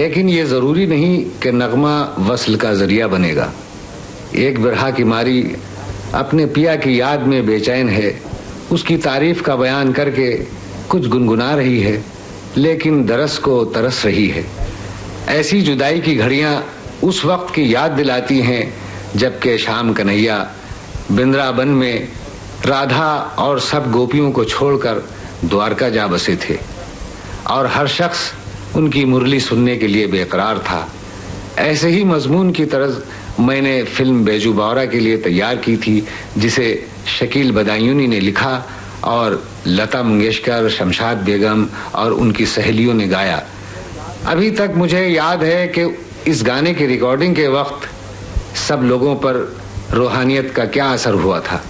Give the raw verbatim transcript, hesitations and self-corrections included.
लेकिन ये जरूरी नहीं कि नगमा वस्ल का जरिया बनेगा। एक बिरहा की मारी अपने पिया की याद में बेचैन है, उसकी तारीफ का बयान करके कुछ गुनगुना रही है, लेकिन दरस को तरस रही है। ऐसी जुदाई की घड़ियां उस वक्त की याद दिलाती हैं जबकि श्याम कन्हैया वृंदावन में राधा और सब गोपियों को छोड़कर द्वारका जा बसे थे और हर शख्स उनकी मुरली सुनने के लिए बेकरार था। ऐसे ही मजमून की तरज मैंने फिल्म बैजू बावरा के लिए तैयार की थी, जिसे शकील बदायूनी ने लिखा और लता मंगेशकर, शमशाद बेगम और उनकी सहेलियों ने गाया। अभी तक मुझे याद है कि इस गाने की रिकॉर्डिंग के वक्त सब लोगों पर रूहानियत का क्या असर हुआ था।